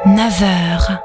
9h.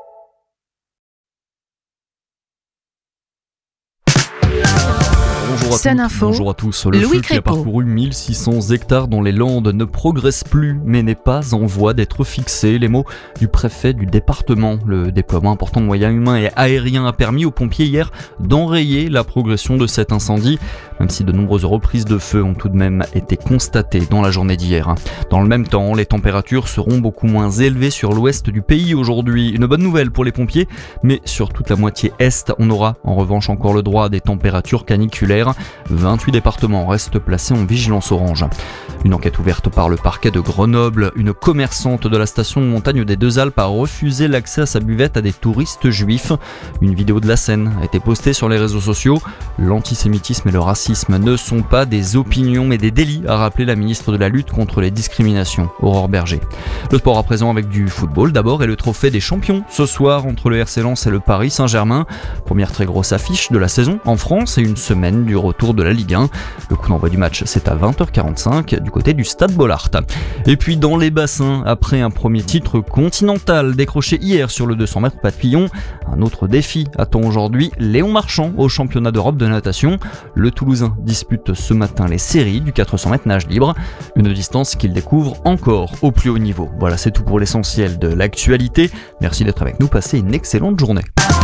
Bonjour à tous. Le feu qui a parcouru 1600 hectares dans les Landes ne progresse plus, mais n'est pas en voie d'être fixé. Les mots du préfet du département. Le déploiement important de moyens humains et aériens a permis aux pompiers hier d'enrayer la progression de cet incendie, même si de nombreuses reprises de feu ont tout de même été constatées dans la journée d'hier. Dans le même temps, les températures seront beaucoup moins élevées sur l'ouest du pays aujourd'hui. Une bonne nouvelle pour les pompiers, mais sur toute la moitié est, on aura en revanche encore le droit à des températures caniculaires. 28 départements restent placés en vigilance orange. Une enquête ouverte par le parquet de Grenoble. Une commerçante de la station de montagne des Deux Alpes a refusé l'accès à sa buvette à des touristes juifs. Une vidéo de la scène a été postée sur les réseaux sociaux. L'antisémitisme et le racisme ne sont pas des opinions mais des délits, a rappelé la ministre de la lutte contre les discriminations, Aurore Berger. Le sport à présent avec du football d'abord et le trophée des champions ce soir entre le RC Lens et le Paris Saint-Germain. Première très grosse affiche de la saison en France et une semaine du retour de la Ligue 1. Le coup d'envoi du match, c'est à 20h45 du côté du Stade Bollaert. Et puis dans les bassins, après un premier titre continental décroché hier sur le 200 mètres papillon, un autre défi attend aujourd'hui Léon Marchand au championnat d'Europe de natation. Le Toulousain dispute ce matin les séries du 400 mètres nage libre, une distance qu'il découvre encore au plus haut niveau. Voilà, c'est tout pour l'essentiel de l'actualité. Merci d'être avec nous, passez une excellente journée.